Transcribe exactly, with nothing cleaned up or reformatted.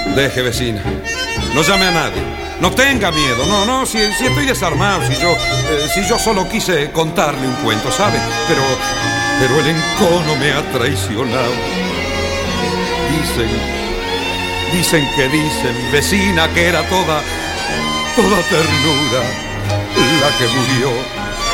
Deje, vecina. No llame a nadie. No tenga miedo. No, no, si, si estoy desarmado, si yo, eh, si yo solo quise contarle un cuento, ¿sabe? Pero, pero el encono me ha traicionado. Dicen, dicen que dicen, vecina, que era toda, toda ternura la que murió.